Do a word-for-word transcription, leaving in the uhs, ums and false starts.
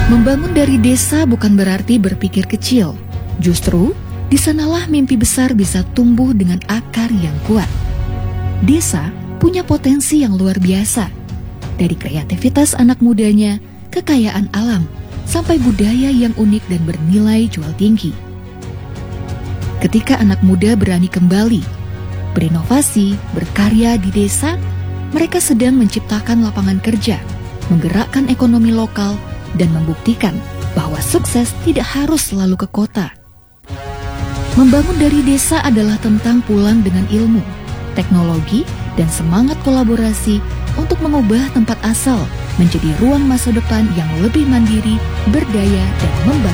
Membangun dari desa bukan berarti berpikir kecil. Justru, di sanalah mimpi besar bisa tumbuh dengan akar yang kuat. Desa punya potensi yang luar biasa. Dari kreativitas anak mudanya, kekayaan alam, sampai budaya yang unik dan bernilai jual tinggi. Ketika anak muda berani kembali, berinovasi, berkarya di desa, mereka sedang menciptakan lapangan kerja, menggerakkan ekonomi lokal, dan membuktikan bahwa sukses tidak harus selalu ke kota. Membangun dari desa adalah tentang pulang dengan ilmu, teknologi, dan semangat kolaborasi untuk mengubah tempat asal menjadi ruang masa depan yang lebih mandiri, berdaya, dan membanggakan.